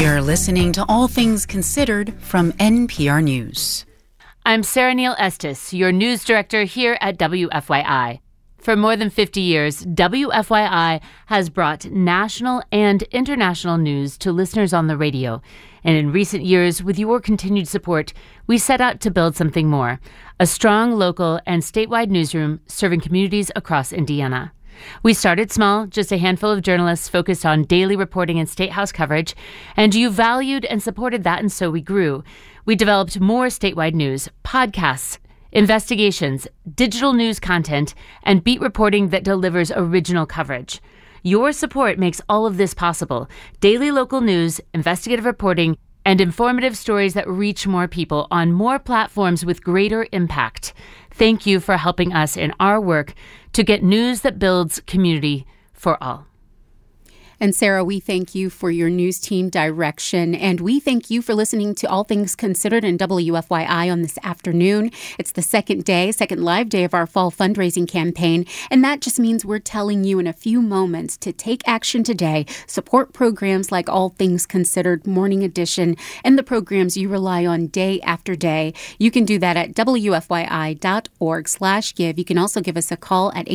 You're listening to All Things Considered from NPR News. I'm Sarah Neal Estes, your news director here at WFYI. For more than 50 years, WFYI has brought national and international news to listeners on the radio. And in recent years, with your continued support, we set out to build something more, a strong local and statewide newsroom serving communities across Indiana. We started small, just a handful of journalists focused on daily reporting and State House coverage, and you valued and supported that, and so we grew. We developed more statewide news, podcasts, investigations, digital news content, and beat reporting that delivers original coverage. Your support makes all of this possible. Daily local news, investigative reporting, and informative stories that reach more people on more platforms with greater impact. Thank you for helping us in our work to get news that builds community for all. And Sarah, we thank you for your news team direction, and we thank you for listening to All Things Considered in WFYI on this afternoon. It's the second live day of our fall fundraising campaign, and that just means we're telling you in a few moments to take action today, support programs like All Things Considered, Morning Edition, and the programs you rely on day after day. You can do that at WFYI.org/give. You can also give us a call at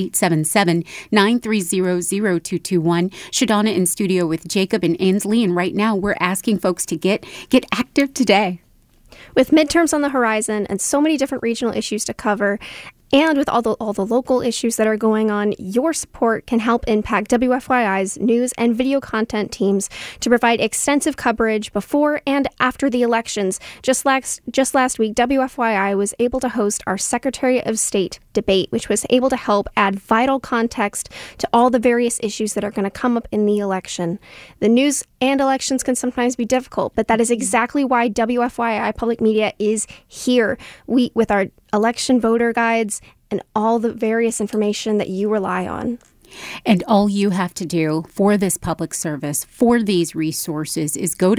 877-930-0221. Shadonna in studio with Jacob and Ainsley, and right now we're asking folks to get active today. With midterms on the horizon and so many different regional issues to cover, and with all the local issues that are going on, your support can help impact WFYI's news and video content teams to provide extensive coverage before and after the elections. Just last week, WFYI was able to host our Secretary of State debate, which was able to help add vital context to all the various issues that are going to come up in the election. The news and elections can sometimes be difficult, but that is exactly why WFYI Public Media is here. With our election voter guides and all the various information that you rely on. And all you have to do for this public service, for these resources, is go to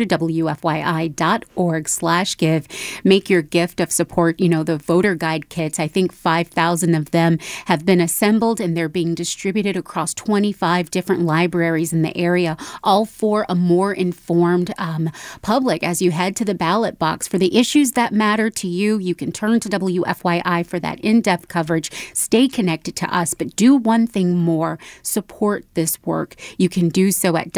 WFYI.org/give. Make your gift of support. You know, the voter guide kits, I think 5,000 of them have been assembled, and they're being distributed across 25 different libraries in the area, all for a more informed public. As you head to the ballot box for the issues that matter to you, you can turn to WFYI for that in-depth coverage. Stay connected to us, but do one thing more. Support this work. You can do so at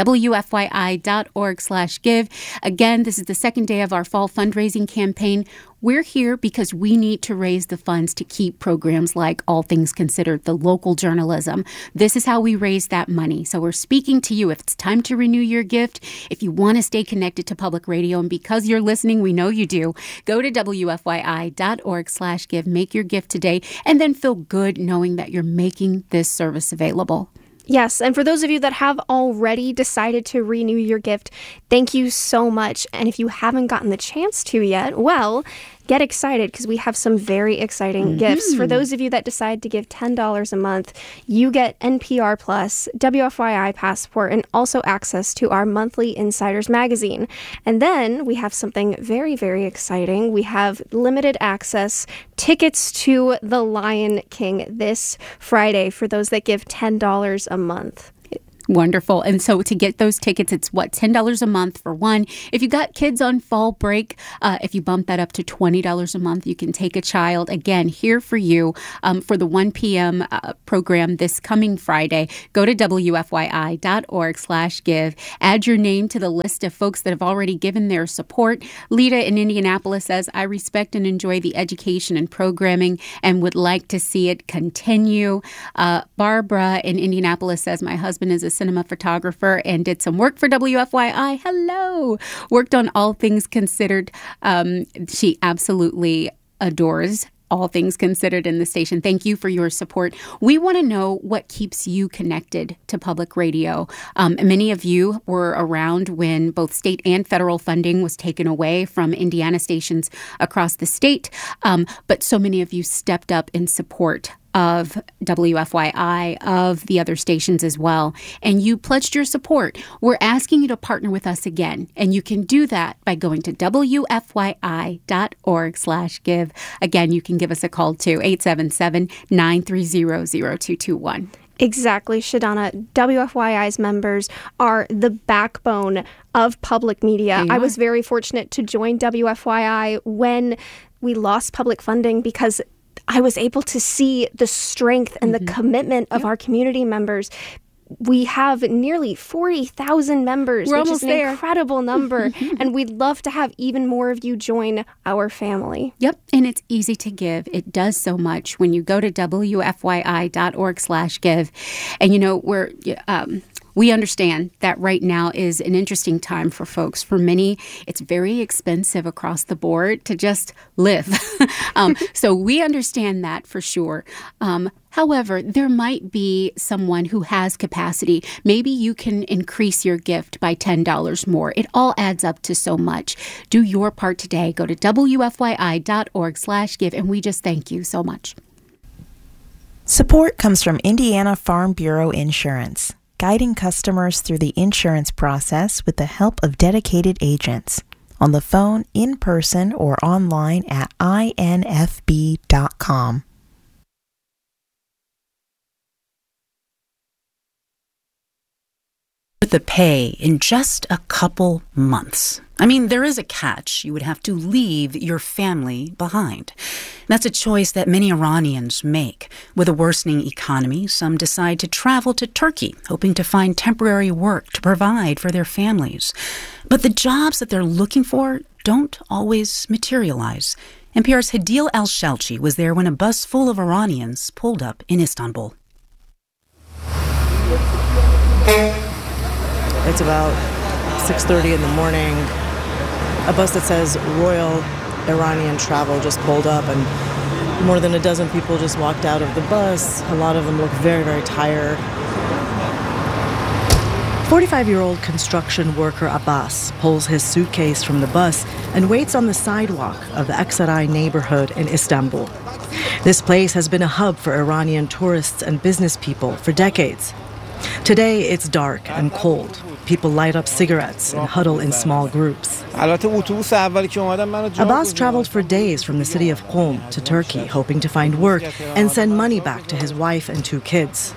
WFYI.org/give. Again, this is the second day of our fall fundraising campaign. We're here because we need to raise the funds to keep programs like All Things Considered, the local journalism. This is how we raise that money. So we're speaking to you. If it's time to renew your gift, if you want to stay connected to public radio, and because you're listening, we know you do, go to WFYI.org/give, make your gift today, and then feel good knowing that you're making this service available. Yes, and for those of you that have already decided to renew your gift, thank you so much. And if you haven't gotten the chance to yet, well, get excited because we have some very exciting gifts. For those of you that decide to give $10 a month, you get NPR Plus, WFYI Passport, and also access to our monthly Insiders magazine. And then we have something very, very exciting. We have limited access tickets to The Lion King this Friday for those that give $10 a month. Wonderful. And so to get those tickets, it's $10 a month for one. If you got kids on fall break, if you bump that up to $20 a month, you can take a child. Again, here for you for the 1 p.m. program this coming Friday. Go to WFYI.org/give. Add your name to the list of folks that have already given their support. Lita in Indianapolis says, I respect and enjoy the education and programming and would like to see it continue. Barbara in Indianapolis says, my husband is a cinema photographer and did some work for WFYI. Hello. Worked on All Things Considered. She absolutely adores All Things Considered in the station. Thank you for your support. We want to know what keeps you connected to public radio. Many of you were around when both state and federal funding was taken away from Indiana stations across the state. But so many of you stepped up in support of WFYI, of the other stations as well, and you pledged your support. We're asking you to partner with us again, and you can do that by going to WFYI.org/give. Again, you can give us a call to 877-930-0221. Exactly, Shadana. WFYI's members are the backbone of public media. I was very fortunate to join WFYI when we lost public funding because I was able to see the strength and the commitment of our community members. We have nearly 40,000 members, which is an incredible number. And we'd love to have even more of you join our family. Yep. And it's easy to give. It does so much when you go to WFYI.org/give. And, you know, we understand that right now is an interesting time for folks. For many, it's very expensive across the board to just live. So we understand that for sure. However, there might be someone who has capacity. Maybe you can increase your gift by $10 more. It all adds up to so much. Do your part today. Go to WFYI.org/give, and we just thank you so much. Support comes from Indiana Farm Bureau Insurance, guiding customers through the insurance process with the help of dedicated agents. On the phone, in person, or online at infb.com. The pay in just a couple months. I mean, there is a catch. You would have to leave your family behind. That's a choice that many Iranians make. With a worsening economy, some decide to travel to Turkey, hoping to find temporary work to provide for their families. But the jobs that they're looking for don't always materialize. NPR's Hadil Al-Shalchi was there when a bus full of Iranians pulled up in Istanbul. It's about 6:30 in the morning. A bus that says Royal Iranian Travel just pulled up, and more than a dozen people just walked out of the bus. A lot of them look very, very tired. 45-year-old construction worker Abbas pulls his suitcase from the bus and waits on the sidewalk of the Aksaray neighborhood in Istanbul. This place has been a hub for Iranian tourists and business people for decades. Today, it's dark and cold. People light up cigarettes and huddle in small groups. Abbas traveled for days from the city of Qom to Turkey, hoping to find work and send money back to his wife and 2 kids.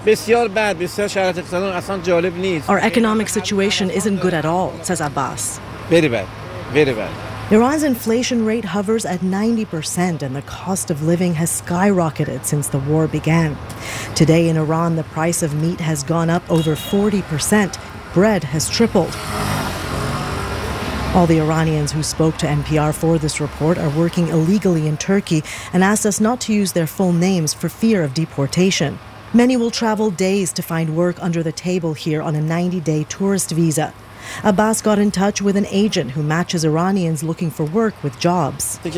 Our economic situation isn't good at all, says Abbas. Very bad. Very bad. Iran's inflation rate hovers at 90%, and the cost of living has skyrocketed since the war began. Today in Iran, the price of meat has gone up over 40%. Bread has tripled. All the Iranians who spoke to NPR for this report are working illegally in Turkey and asked us not to use their full names for fear of deportation. Many will travel days to find work under the table here on a 90-day tourist visa. Abbas got in touch with an agent who matches Iranians looking for work with jobs. I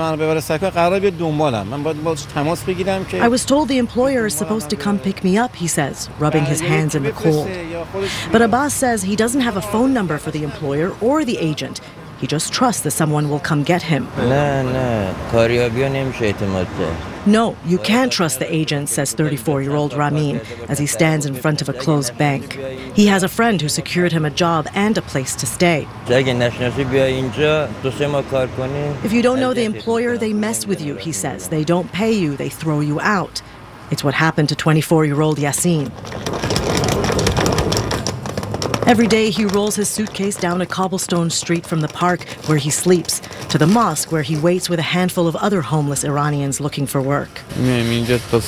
was told the employer is supposed to come pick me up, he says, rubbing his hands in the cold. But Abbas says he doesn't have a phone number for the employer or the agent. He just trusts that someone will come get him. No, you can't trust the agent, says 34-year-old Ramin, as he stands in front of a closed bank. He has a friend who secured him a job and a place to stay. If you don't know the employer, they mess with you, he says. They don't pay you, they throw you out. It's what happened to 24-year-old Yassin. Every day he rolls his suitcase down a cobblestone street from the park where he sleeps to the mosque where he waits with a handful of other homeless Iranians looking for work. When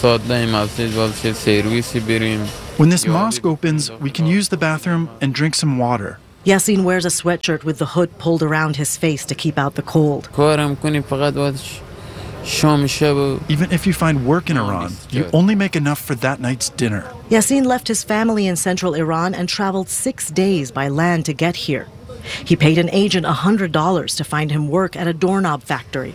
this mosque opens, we can use the bathroom and drink some water. Yassin wears a sweatshirt with the hood pulled around his face to keep out the cold. Even if you find work in Iran, you only make enough for that night's dinner. Yassin left his family in central Iran and traveled 6 days by land to get here. He paid an agent $100 to find him work at a doorknob factory.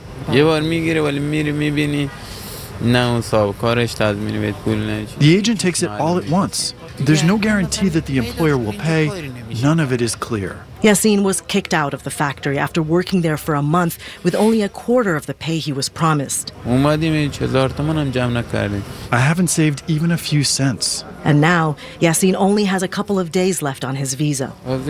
The agent takes it all at once. There's no guarantee that the employer will pay. None of it is clear. Yassin was kicked out of the factory after working there for a month with only a quarter of the pay he was promised. I haven't saved even a few cents. And now, Yassin only has a couple of days left on his visa. I'm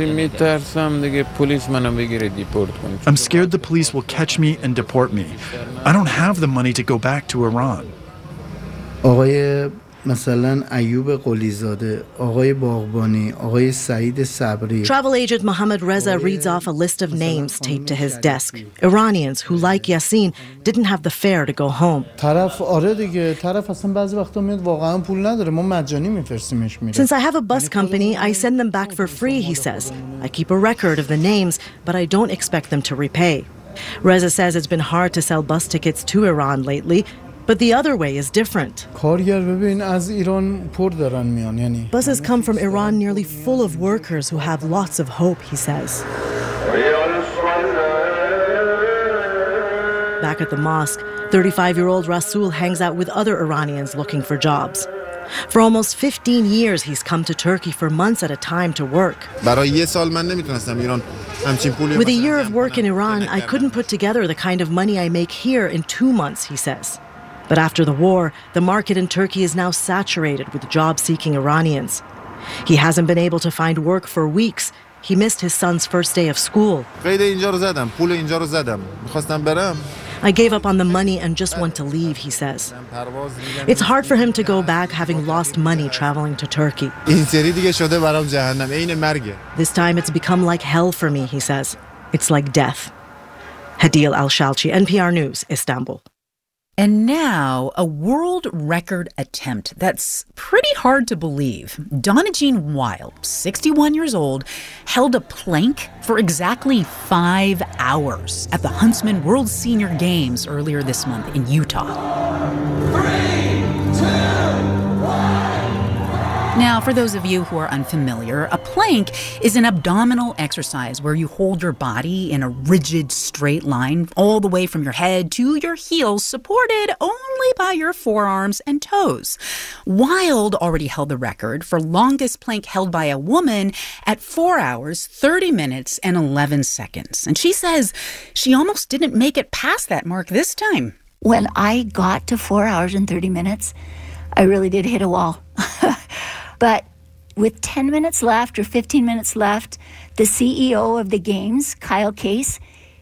scared the police will catch me and deport me. I don't have the money to go back to Iran. مثلا ایوب قلیزاده، آقای باغبانی، آقای سعید صبری. Travel agent Mohammed Reza reads off a list of names taped to his desk. Iranians who, like Yasin, didn't have the fare to go home. طرف آره دیگه، طرف اصلا بعضی وقتا میاد واقعا پول نداره، ما مجانی میفرستیمش میره. Since I have a bus company, I send them back for free, he says. I keep a record of the names, but I don't expect them to repay. Reza says it's been hard to sell bus tickets to Iran lately, but the other way is different. کارگر ببین از ایران پر دارن میان یعنی. Buses come from Iran nearly full of workers who have lots of hope, he says. Back at the mosque, 35-year-old Rasul hangs out with other Iranians looking for jobs. For almost 15 years, he's come to Turkey for months at a time to work. With a year of work in Iran, I couldn't put together the kind of money I make here in 2 months, he says. But after the war, the market in Turkey is now saturated with job-seeking Iranians. He hasn't been able to find work for weeks. He missed his son's first day of school. I gave up on the money and just want to leave, he says. It's hard for him to go back having lost money traveling to Turkey. This time it's become like hell for me, he says. It's like death. Hadil Al-Shalchi, NPR News, Istanbul. And now, a world record attempt that's pretty hard to believe. Donna Jean Wild, 61 years old, held a plank for exactly 5 hours at the Huntsman World Senior Games earlier this month in Utah. 3, 2, 1. Now, for those of you who are unfamiliar, a plank is an abdominal exercise where you hold your body in a rigid, straight line all the way from your head to your heels, supported only by your forearms and toes. Wild already held the record for longest plank held by a woman at 4 hours, 30 minutes, and 11 seconds. And she says she almost didn't make it past that mark this time. When I got to 4 hours and 30 minutes, I really did hit a wall. But with 10 minutes left or 15 minutes left, the CEO of the games, Kyle Case,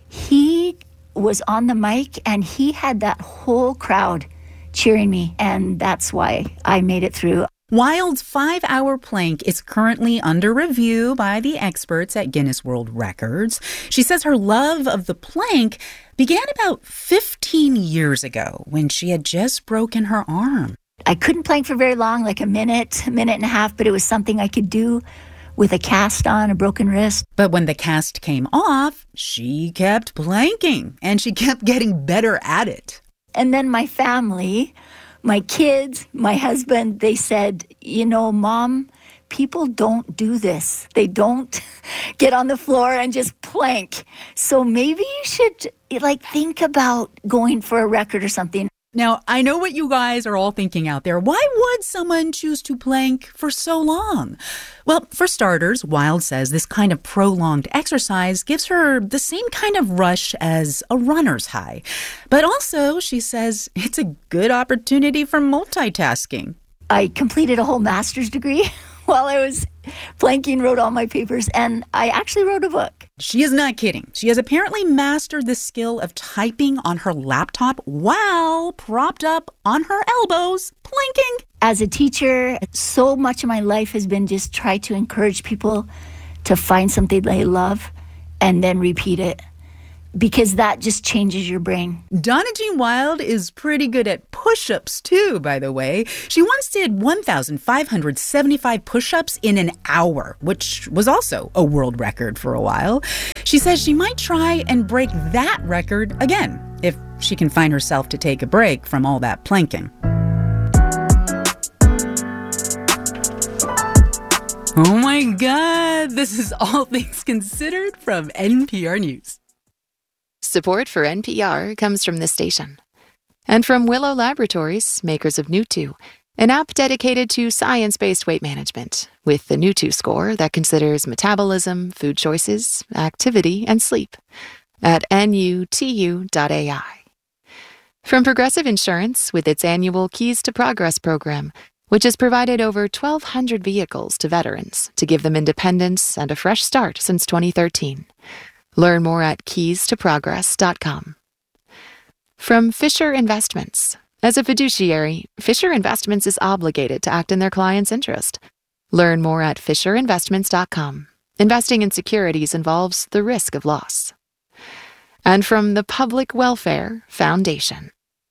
he was on the mic and he had that whole crowd cheering me. And that's why I made it through. Wild's 5-hour plank is currently under review by the experts at Guinness World Records. She says her love of the plank began about 15 years ago when she had just broken her arm. I couldn't plank for very long, like a minute and a half, but it was something I could do with a cast on, a broken wrist. But when the cast came off, she kept planking, and she kept getting better at it. And then my family, my kids, my husband, they said, you know, Mom, people don't do this. They don't get on the floor and just plank. So maybe you should, think about going for a record or something. Now, I know what you guys are all thinking out there. Why would someone choose to plank for so long? Well, for starters, Wild says this kind of prolonged exercise gives her the same kind of rush as a runner's high. But also, she says it's a good opportunity for multitasking. I completed a whole master's degree while I was planking, wrote all my papers, and I actually wrote a book. She is not kidding. She has apparently mastered the skill of typing on her laptop while propped up on her elbows, planking. As a teacher, so much of my life has been just try to encourage people to find something they love and then repeat it, because that just changes your brain. Donna Jean Wild is pretty good at push-ups, too, by the way. She once did 1,575 push-ups in an hour, which was also a world record for a while. She says she might try and break that record again, if she can find herself to take a break from all that planking. Oh my God, this is All Things Considered from NPR News. Support for NPR comes from this station. And from Willow Laboratories, makers of Nutu, an app dedicated to science-based weight management, with the Nutu score that considers metabolism, food choices, activity, and sleep, at nutu.ai. From Progressive Insurance, with its annual Keys to Progress program, which has provided over 1,200 vehicles to veterans to give them independence and a fresh start since 2013. Learn more at keystoprogress.com. From Fisher Investments, As a fiduciary, Fisher Investments is obligated to act in their client's interest. Learn more at FisherInvestments.com. Investing in securities involves the risk of loss. And from the Public Welfare Foundation.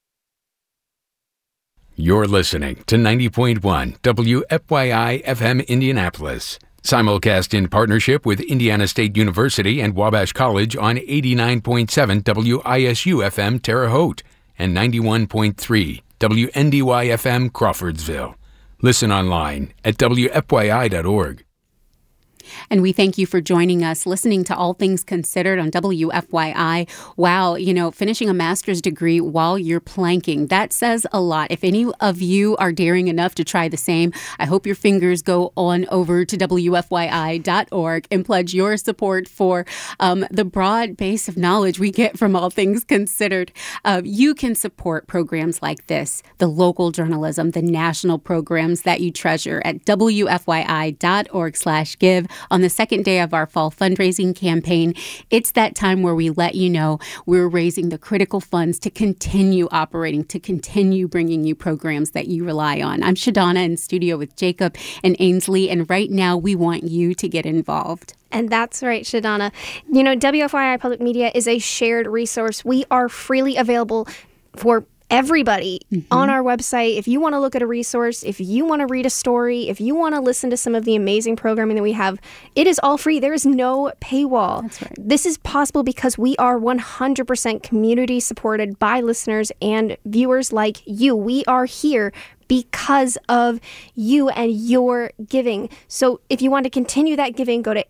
You're listening to 90.1 WFYI FM Indianapolis. Simulcast in partnership with Indiana State University and Wabash College on 89.7 WISU FM Terre Haute and 91.3 WNDY FM Crawfordsville. Listen online at WFYI.org. And we thank you for joining us, listening to All Things Considered on WFYI. Wow, finishing a master's degree while you're planking, that says a lot. If any of you are daring enough to try the same, I hope your fingers go on over to WFYI.org and pledge your support for the broad base of knowledge we get from All Things Considered. You can support programs like this, the local journalism, the national programs that you treasure at WFYI.org/give. On the second day of our fall fundraising campaign, it's that time where we let you know we're raising the critical funds to continue operating, to continue bringing you programs that you rely on. I'm Shadana in studio with Jacob and Ainsley, and right now we want you to get involved. And that's right, Shadana. WFYI Public Media is a shared resource. We are freely available for everybody on our website. If you want to look at a resource, if you want to read a story, if you want to listen to some of the amazing programming that we have, it is all free. There is no paywall. That's right. This is possible because we are 100% community supported by listeners and viewers like you. We are here because of you and your giving. So if you want to continue that giving, call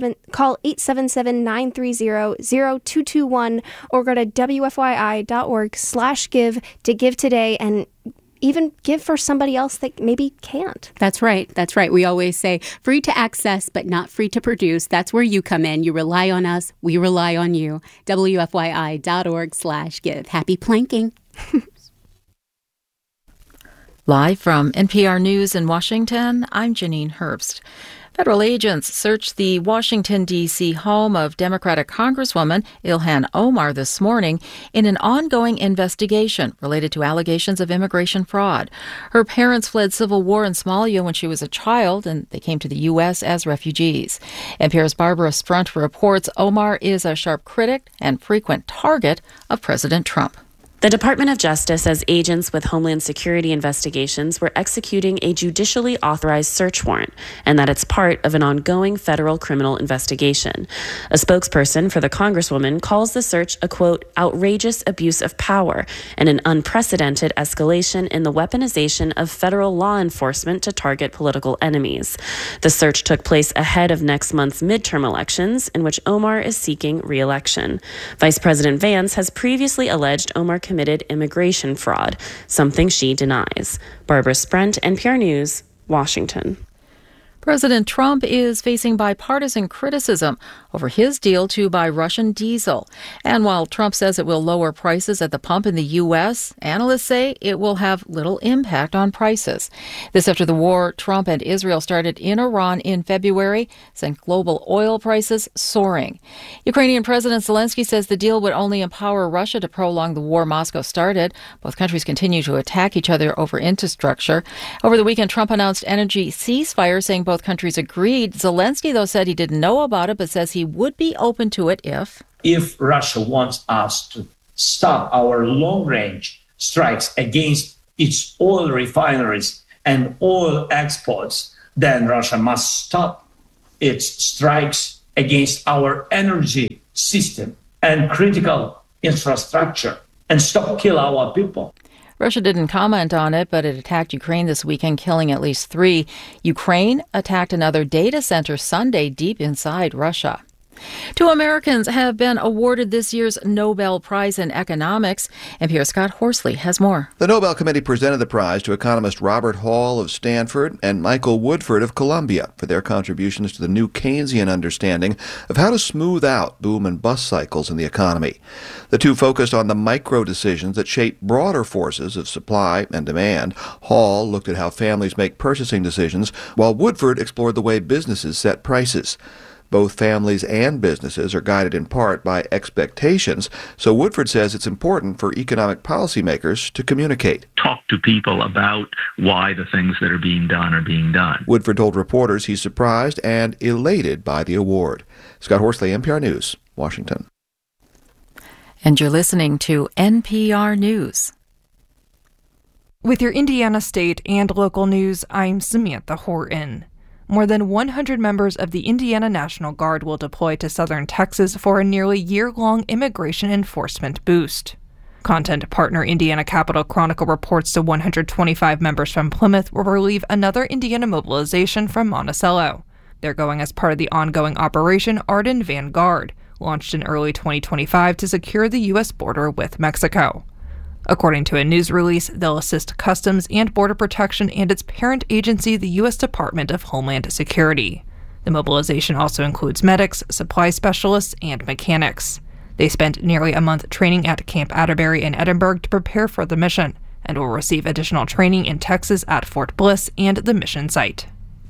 877-930-0221 or go to WFYI.org/give to give today and even give for somebody else that maybe can't. That's right. That's right. We always say free to access, but not free to produce. That's where you come in. You rely on us. We rely on you. WFYI.org/give. Happy planking. Live from NPR News in Washington, I'm Janine Herbst. Federal agents searched the Washington, D.C. home of Democratic Congresswoman Ilhan Omar this morning in an ongoing investigation related to allegations of immigration fraud. Her parents fled civil war in Somalia when she was a child, and they came to the U.S. as refugees. NPR's Barbara Sprunt reports Omar is a sharp critic and frequent target of President Trump. The Department of Justice says agents with Homeland Security investigations were executing a judicially authorized search warrant and that it's part of an ongoing federal criminal investigation. A spokesperson for the Congresswoman calls the search a, quote, outrageous abuse of power and an unprecedented escalation in the weaponization of federal law enforcement to target political enemies. The search took place ahead of next month's midterm elections in which Omar is seeking re-election. Vice President Vance has previously alleged Omar committed immigration fraud, something she denies. Barbara Sprunt, NPR News, Washington. President Trump is facing bipartisan criticism over his deal to buy Russian diesel. And while Trump says it will lower prices at the pump in the U.S., analysts say it will have little impact on prices. This after the war Trump and Israel started in Iran in February sent global oil prices soaring. Ukrainian President Zelensky says the deal would only empower Russia to prolong the war Moscow started. Both countries continue to attack each other over infrastructure. Over the weekend, Trump announced energy ceasefire, saying both countries agreed. Zelensky, though, said he didn't know about it, but says he would be open to it if Russia wants us to stop our long-range strikes against its oil refineries and oil exports, then Russia must stop its strikes against our energy system and critical infrastructure and stop kill our people. Russia didn't comment on it, but it attacked Ukraine this weekend, killing at least 3. Ukraine attacked another data center Sunday deep inside Russia. 2 Americans have been awarded this year's Nobel Prize in Economics. NPR's Scott Horsley has more. The Nobel Committee presented the prize to economist Robert Hall of Stanford and Michael Woodford of Columbia for their contributions to the new Keynesian understanding of how to smooth out boom and bust cycles in the economy. The two focused on the micro decisions that shape broader forces of supply and demand. Hall looked at how families make purchasing decisions, while Woodford explored the way businesses set prices. Both families and businesses are guided in part by expectations, so Woodford says it's important for economic policymakers to communicate. Talk to people about why the things that are being done are being done. Woodford told reporters he's surprised and elated by the award. Scott Horsley, NPR News, Washington. And you're listening to NPR News. With your Indiana state and local news, I'm Samantha Horton. More than 100 members of the Indiana National Guard will deploy to southern Texas for a nearly year-long immigration enforcement boost. Content partner Indiana Capital Chronicle reports the 125 members from Plymouth will relieve another Indiana mobilization from Monticello. They're going as part of the ongoing Operation Arden Vanguard, launched in early 2025 to secure the U.S. border with Mexico. According to a news release, they'll assist Customs and Border Protection and its parent agency, the U.S. Department of Homeland Security. The mobilization also includes medics, supply specialists, and mechanics. They spent nearly a month training at Camp Atterbury in Edinburgh to prepare for the mission, and will receive additional training in Texas at Fort Bliss and the mission site.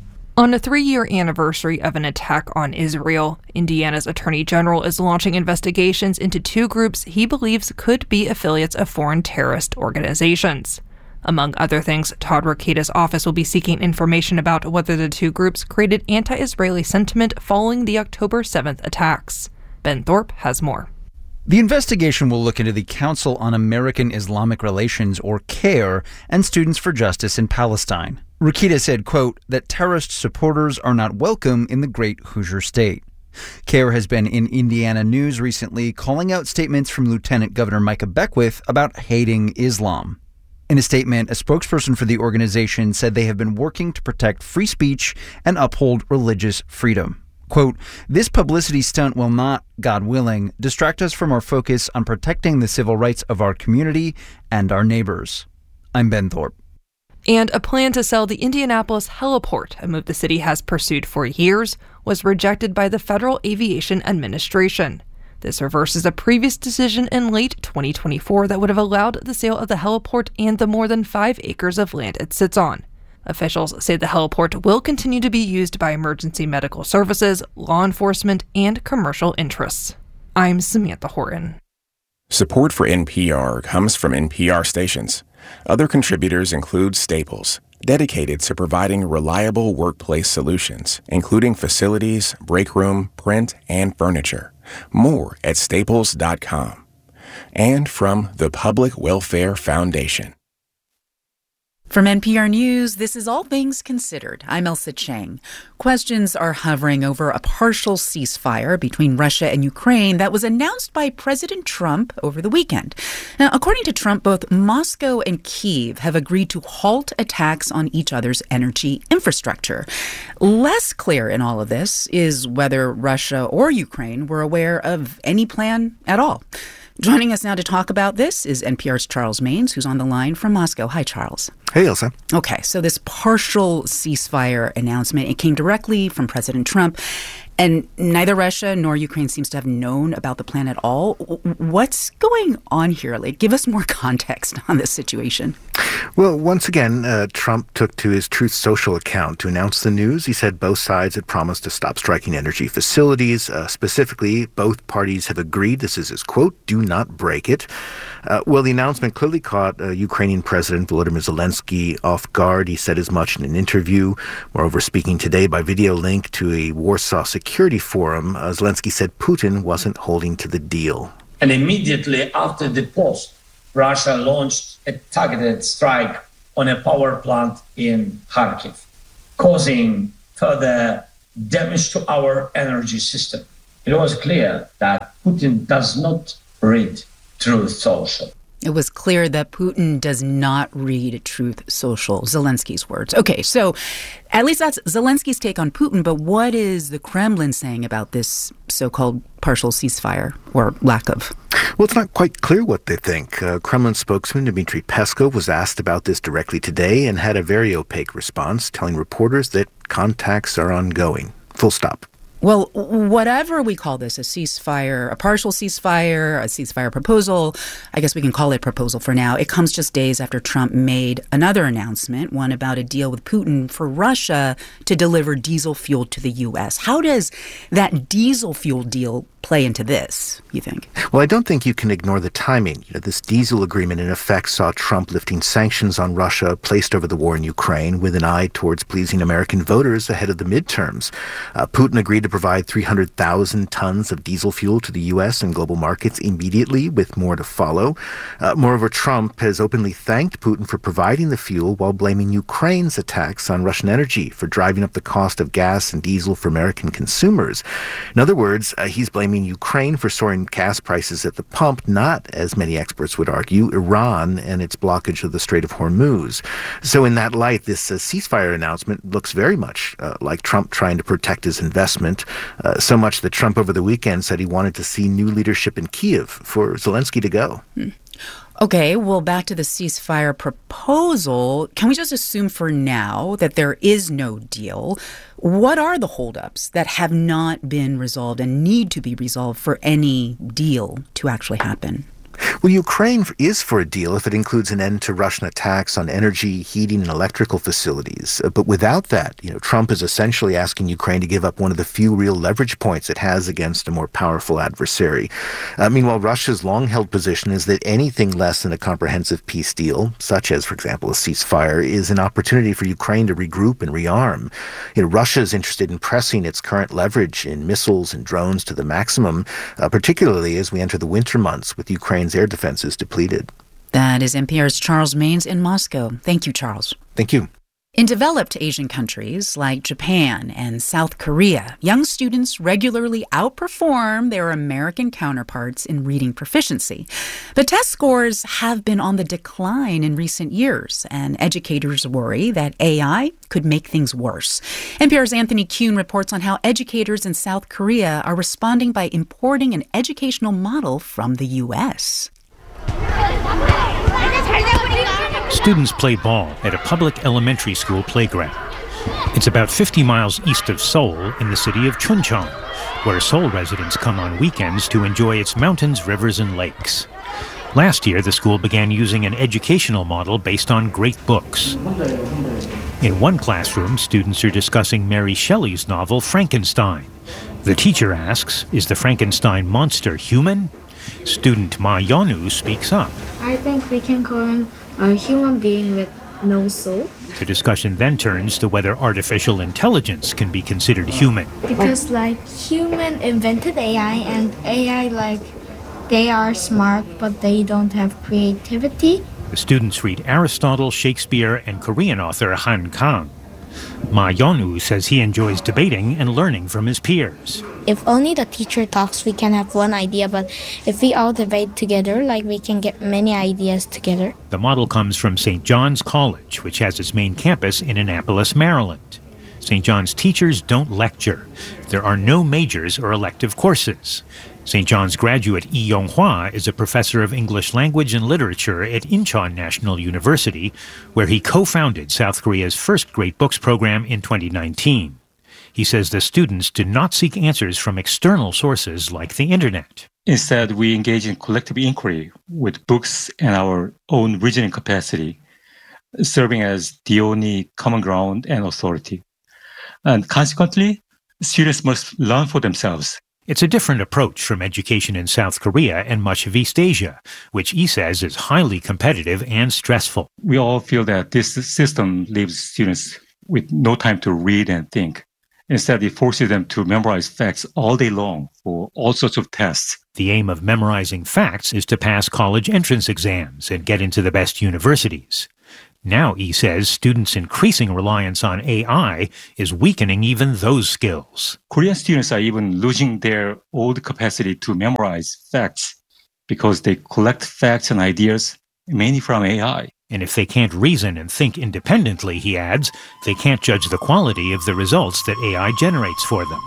On the 3-year anniversary of an attack on Israel, Indiana's Attorney General is launching investigations into 2 groups he believes could be affiliates of foreign terrorist organizations. Among other things, Todd Rokita's office will be seeking information about whether the 2 groups created anti-Israeli sentiment following the October 7th attacks. Ben Thorpe has more. The investigation will look into the Council on American Islamic Relations, or CAIR, and Students for Justice in Palestine. Rokita said, quote, that terrorist supporters are not welcome in the great Hoosier state. CAIR has been in Indiana news recently, calling out statements from Lieutenant Governor Micah Beckwith about hating Islam. In a statement, a spokesperson for the organization said they have been working to protect free speech and uphold religious freedom. Quote, this publicity stunt will not, God willing, distract us from our focus on protecting the civil rights of our community and our neighbors. I'm Ben Thorpe. And a plan to sell the Indianapolis heliport, a move the city has pursued for years, was rejected by the Federal Aviation Administration. This reverses a previous decision in late 2024 that would have allowed the sale of the heliport and the more than 5 acres of land it sits on. Officials say the heliport will continue to be used by emergency medical services, law enforcement, and commercial interests. I'm Samantha Horton. Support for NPR comes from NPR stations. Other contributors include Staples, dedicated to providing reliable workplace solutions, including facilities, break room, print, and furniture. More at staples.com. And from the Public Welfare Foundation. From NPR News, this is All Things Considered. I'm Elsa Chang. Questions are hovering over a partial ceasefire between Russia and Ukraine that was announced by President Trump over the weekend. Now, according to Trump, both Moscow and Kyiv have agreed to halt attacks on each other's energy infrastructure. Less clear in all of this is whether Russia or Ukraine were aware of any plan at all. Joining us now to talk about this is NPR's Charles Maynes, who's on the line from Moscow. Hi, Charles. Hey, Elsa. Okay, so this partial ceasefire announcement, it came directly from President Trump, and neither Russia nor Ukraine seems to have known about the plan at all. What's going on here? Like, give us more context on this situation. Well, once again, Trump took to his Truth Social account to announce the news. He said both sides had promised to stop striking energy facilities. Specifically, both parties have agreed, this is his quote, do not break it. Well, the announcement clearly caught Ukrainian President Volodymyr Zelensky off guard. He said as much in an interview. Moreover, speaking today by video link to a Warsaw Security Forum, Zelensky said Putin wasn't holding to the deal. And immediately after the post, Russia launched a targeted strike on a power plant in Kharkiv, causing further damage to our energy system. It was clear that Putin does not read Truth Social. It was clear that Putin does not read Truth Social, Zelensky's words. Okay, so at least that's Zelensky's take on Putin, but what is the Kremlin saying about this so-called partial ceasefire, or lack of? Well, it's not quite clear what they think. Kremlin spokesman Dmitry Peskov was asked about this directly today and had a very opaque response, telling reporters that contacts are ongoing. Full stop. Well, whatever we call this, a ceasefire, a partial ceasefire, a ceasefire proposal, I guess we can call it proposal for now. It comes just days after Trump made another announcement, one about a deal with Putin for Russia to deliver diesel fuel to the U.S. How does that diesel fuel deal play into this, you think? Well, I don't think you can ignore the timing. This diesel agreement, in effect, saw Trump lifting sanctions on Russia placed over the war in Ukraine with an eye towards pleasing American voters ahead of the midterms. Putin agreed to provide 300,000 tons of diesel fuel to the U.S. and global markets immediately, with more to follow. Moreover, Trump has openly thanked Putin for providing the fuel while blaming Ukraine's attacks on Russian energy for driving up the cost of gas and diesel for American consumers. In other words, he's blaming Ukraine for soaring gas prices at the pump, not, as many experts would argue, Iran and its blockage of the Strait of Hormuz. So in that light, this ceasefire announcement looks very much like Trump trying to protect his investment, so much that Trump over the weekend said he wanted to see new leadership in Kyiv for Zelensky to go. Okay, well, back to the ceasefire proposal. Can we just assume for now that there is no deal? What are the holdups that have not been resolved and need to be resolved for any deal to actually happen? Well, Ukraine is for a deal if it includes an end to Russian attacks on energy, heating, and electrical facilities. But without that, Trump is essentially asking Ukraine to give up one of the few real leverage points it has against a more powerful adversary. Meanwhile, Russia's long-held position is that anything less than a comprehensive peace deal, such as, for example, a ceasefire, is an opportunity for Ukraine to regroup and rearm. Russia is interested in pressing its current leverage in missiles and drones to the maximum, particularly as we enter the winter months with Ukraine's air defenses depleted. That is NPR's Charles Maynes in Moscow. Thank you, Charles. Thank you. In developed Asian countries like Japan and South Korea, young students regularly outperform their American counterparts in reading proficiency. But test scores have been on the decline in recent years, and educators worry that AI could make things worse. NPR's Anthony Kuhn reports on how educators in South Korea are responding by importing an educational model from the U.S. Students play ball at a public elementary school playground. It's about 50 miles east of Seoul in the city of Chuncheon, where Seoul residents come on weekends to enjoy its mountains, rivers, and lakes. Last year, the school began using an educational model based on great books. In one classroom, students are discussing Mary Shelley's novel Frankenstein. The teacher asks, "Is the Frankenstein monster human?" Student Ma Yonu speaks up. I think we can call him a human being with no soul. The discussion then turns to whether artificial intelligence can be considered human. Because human invented AI, and AI they are smart, but they don't have creativity. The students read Aristotle, Shakespeare, and Korean author Han Kang. Ma Yonu says he enjoys debating and learning from his peers. If only the teacher talks, we can have one idea, but if we all debate together, we can get many ideas together. The model comes from St. John's College, which has its main campus in Annapolis, Maryland. St. John's teachers don't lecture. There are no majors or elective courses. St. John's graduate Lee Yong-hwa is a professor of English language and literature at Incheon National University, where he co-founded South Korea's first Great Books program in 2019. He says the students do not seek answers from external sources like the internet. Instead, we engage in collective inquiry with books and our own reasoning capacity, serving as the only common ground and authority. And consequently, students must learn for themselves. It's a different approach from education in South Korea and much of East Asia, which he says is highly competitive and stressful. We all feel that this system leaves students with no time to read and think. Instead, it forces them to memorize facts all day long for all sorts of tests. The aim of memorizing facts is to pass college entrance exams and get into the best universities. Now, he says, students' increasing reliance on AI is weakening even those skills. Korean students are even losing their old capacity to memorize facts because they collect facts and ideas mainly from AI. And if they can't reason and think independently, he adds, they can't judge the quality of the results that AI generates for them.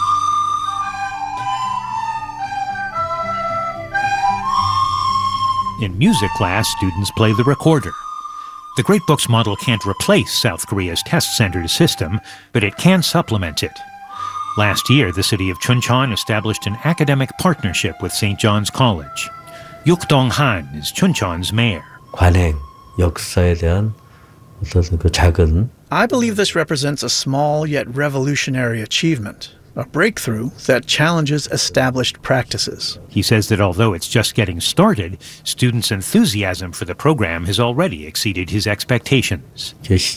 In music class, students play the recorder. The Great Books model can't replace South Korea's test-centered system, but it can supplement it. Last year, the city of Chuncheon established an academic partnership with St. John's College. Yuk Dong-han is Chuncheon's mayor. 관행, 역사에 대한 어떤 그 작은 I believe this represents a small yet revolutionary achievement, a breakthrough that challenges established practices. He says that although it's just getting started, students' enthusiasm for the program has already exceeded his expectations.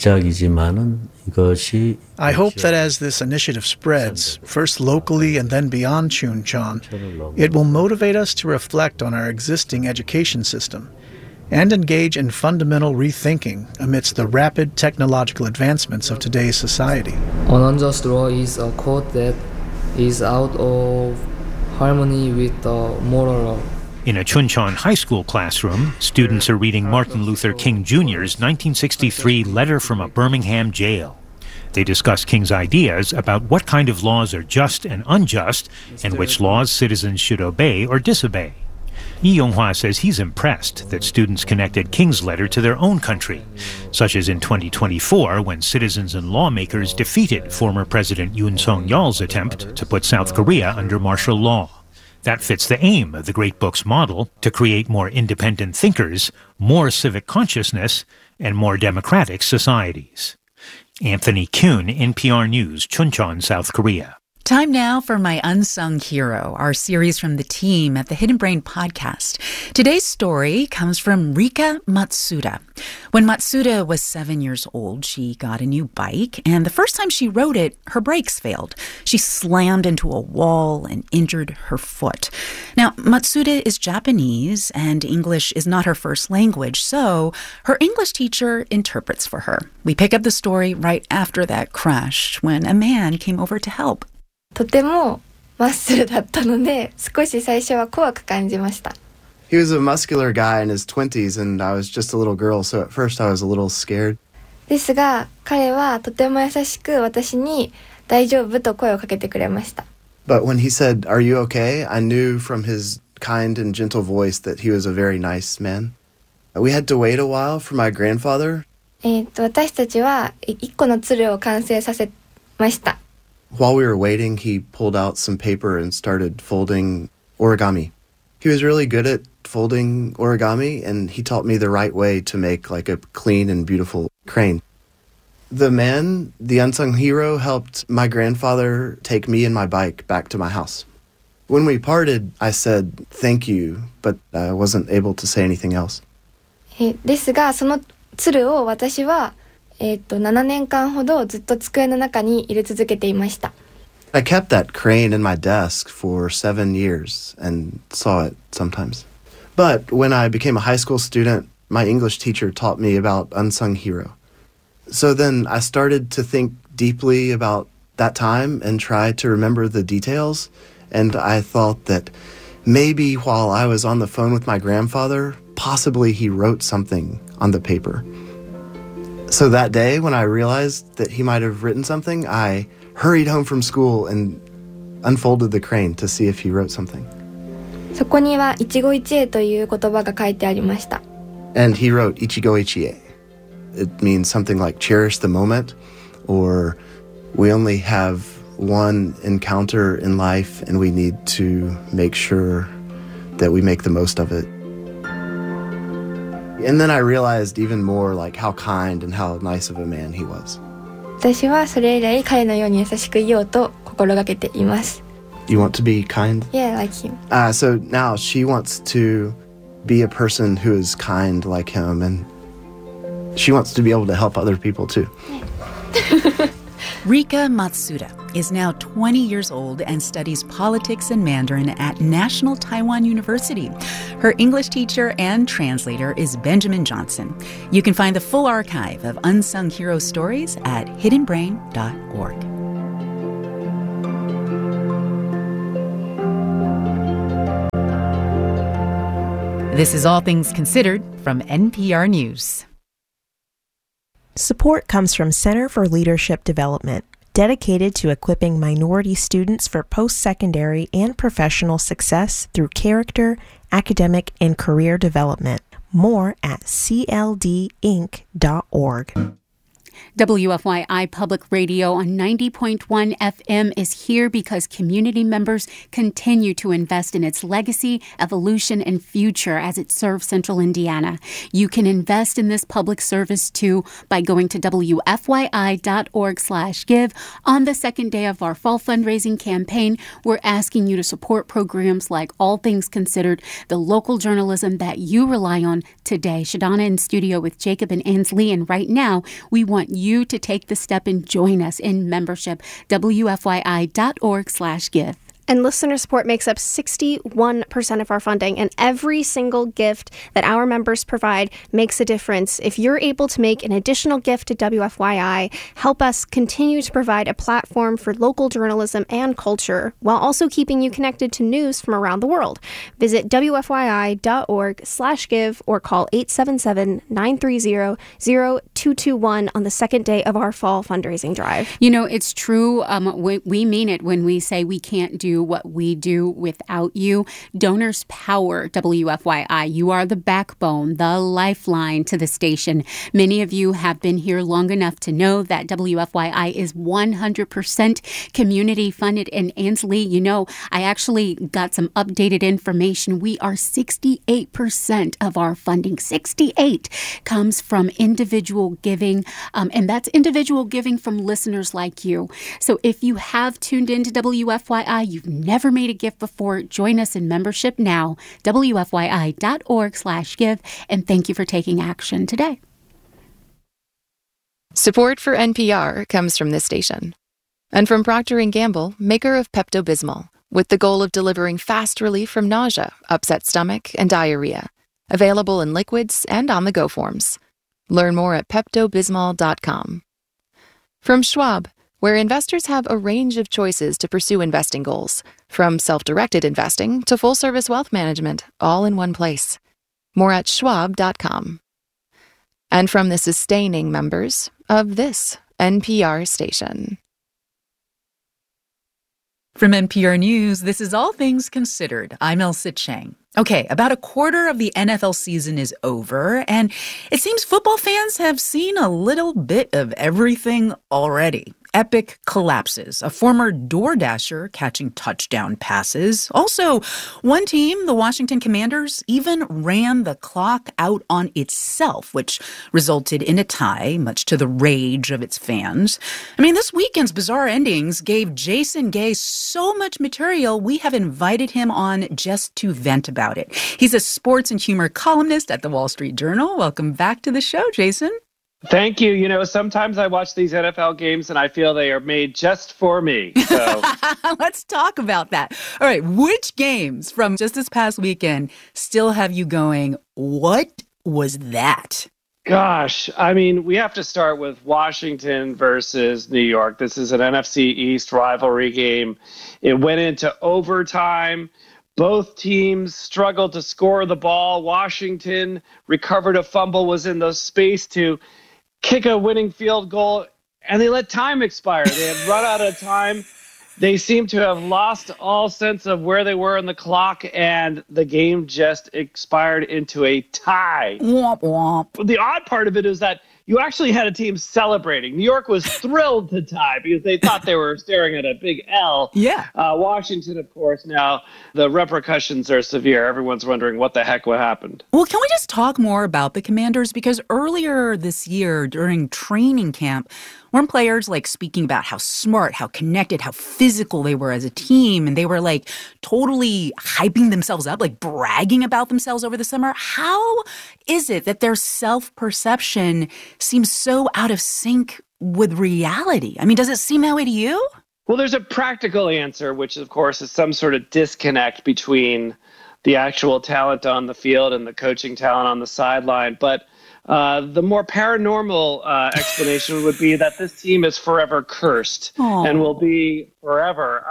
시작이지만은 이것이 I hope that as this initiative spreads, first locally and then beyond Chuncheon, it will motivate us to reflect on our existing education system and engage in fundamental rethinking amidst the rapid technological advancements of today's society. An unjust law is a code that is out of harmony with the moral law. In a Chuncheon high school classroom, students are reading Martin Luther King Jr.'s 1963 letter from a Birmingham jail. They discuss King's ideas about what kind of laws are just and unjust, and which laws citizens should obey or disobey. Lee Yong-hwa says he's impressed that students connected King's letter to their own country, such as in 2024 when citizens and lawmakers defeated former President Yoon Suk-yeol's attempt to put South Korea under martial law. That fits the aim of the Great Book's model to create more independent thinkers, more civic consciousness, and more democratic societies. Anthony Kuhn, NPR News, Chuncheon, South Korea. Time now for My Unsung Hero, our series from the team at the Hidden Brain podcast. Today's story comes from Rika Matsuda. When Matsuda was 7 years old, she got a new bike, and the first time she rode it, her brakes failed. She slammed into a wall and injured her foot. Now, Matsuda is Japanese, and English is not her first language, so her English teacher interprets for her. We pick up the story right after that crash, when a man came over to help. とてもマッスルだったので、少し最初は怖く感じました。 He was a muscular guy in his 20s, and I was just a little girl, so at first I was a little scared. ですが、彼はとても優しく私に大丈夫と声をかけてくれました。 But when he said, "Are you okay?" I knew from his kind and gentle voice that he was a very nice man. We had to wait a while for my grandfather. 私たちは一個の鶴を完成させました。 While we were waiting, he pulled out some paper and started folding origami. He was really good at folding origami, and he taught me the right way to make like a clean and beautiful crane. The man, the unsung hero, helped my grandfather take me and my bike back to my house. When we parted, I said thank you, but I wasn't able to say anything else. ですが、その鶴を私は7年間ほどずっと机の中に入れ続けていました。 I kept that crane in my desk for 7 years and saw it sometimes. But when I became a high school student, my English teacher taught me about unsung hero. So then I started to think deeply about that time and try to remember the details. And I thought that maybe while I was on the phone with my grandfather, possibly he wrote something on the paper. So that day, when I realized that he might have written something, I hurried home from school and unfolded the crane to see if he wrote something. そこには一期一会という言葉が書いてありました。 And he wrote ichigo ichie. It means something like cherish the moment, or we only have one encounter in life and we need to make sure that we make the most of it. And then I realized even more like how kind and how nice of a man he was. 私はそれ以来彼のように優しくいようと心がけています。 You want to be kind? Yeah, like him. So now she wants to be a person who is kind like him, and she wants to be able to help other people too. Rika Matsuda is now 20 years old and studies politics and Mandarin at National Taiwan University. Her English teacher and translator is Benjamin Johnson. You can find the full archive of Unsung Hero stories at hiddenbrain.org. This is All Things Considered from NPR News. Support comes from Center for Leadership Development, dedicated to equipping minority students for post-secondary and professional success through character, academic, and career development. More at cldinc.org. WFYI Public Radio on 90.1 FM is here because community members continue to invest in its legacy, evolution, and future as it serves Central Indiana. You can invest in this public service too by going to WFYI.org/give. On the second day of our fall fundraising campaign, we're asking you to support programs like All Things Considered, the local journalism that you rely on today. Shadana in studio with Jacob and Ansley, and right now we want you to take the step and join us in membership. WFYI.org/give. And listener support makes up 61% of our funding, and every single gift that our members provide makes a difference. If you're able to make an additional gift to WFYI, help us continue to provide a platform for local journalism and culture while also keeping you connected to news from around the world. Visit WFYI.org/give or call 877-930-0221 on the second day of our fall fundraising drive. You know, it's true. We mean it when we say we can't do what we do without you. Donors power WFYI. You are the backbone, the lifeline to the station. Many of you have been here long enough to know that WFYI is 100% community funded. And Ansley, you know, I actually got some updated information. We are 68% of our funding, 68, comes from individual giving. And that's individual giving from listeners like you. So if you have tuned into WFYI, you've never made a gift before, join us in membership now, WFYI.org/give, and thank you for taking action today. Support for NPR comes from this station and from Procter & Gamble, maker of Pepto-Bismol, with the goal of delivering fast relief from nausea, upset stomach, and diarrhea. Available in liquids and on-the-go forms. Learn more at PeptoBismol.com. From Schwab, where investors have a range of choices to pursue investing goals, from self-directed investing to full-service wealth management, all in one place. More at schwab.com. And from the sustaining members of this NPR station. From NPR News, this is All Things Considered. I'm Elsa Chang. Okay, about a quarter of the NFL season is over, and it seems football fans have seen a little bit of everything already. Epic collapses, a former DoorDasher catching touchdown passes. Also, one team, the Washington Commanders, even ran the clock out on itself, which resulted in a tie, much to the rage of its fans. I mean, this weekend's bizarre endings gave Jason Gay so much material, we have invited him on just to vent about it. He's a sports and humor columnist at the Wall Street Journal. Welcome back to the show, Jason. Thank you. You know, sometimes I watch these NFL games and I feel they are made just for me. So let's talk about that. All right. Which games from just this past weekend still have you going, what was that? Gosh, I mean, we have to start with Washington versus New York. This is an NFC East rivalry game. It went into overtime. Both teams struggled to score the ball. Washington recovered a fumble, was in the space to kick a winning field goal, and they let time expire. They had run out of time. They seem to have lost all sense of where they were in the clock, and the game just expired into a tie. Womp womp. The odd part of it is that you actually had a team celebrating. New York was thrilled to tie because they thought they were staring at a big L. Yeah. Washington, of course, now the repercussions are severe. Everyone's wondering what the heck happened. Well, can we just talk more about the Commanders? Because earlier this year during training camp, weren't players like speaking about how smart, how connected, how physical they were as a team, and they were like totally hyping themselves up, like bragging about themselves over the summer? How is it that their self-perception seems so out of sync with reality? I mean, does it seem that way to you? Well, there's a practical answer, which of course is some sort of disconnect between the actual talent on the field and the coaching talent on the sideline. But the more paranormal explanation would be that this team is forever cursed and will be forever.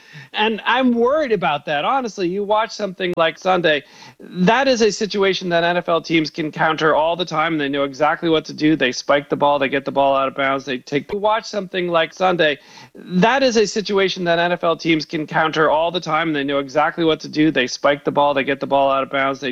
And I'm worried about that. Honestly, you watch something like Sunday, that is a situation that NFL teams can counter all the time. They know exactly what to do. They spike the ball. They get the ball out of bounds. Watch something like Sunday, that is a situation that NFL teams can counter all the time. They know exactly what to do. They spike the ball. They get the ball out of bounds.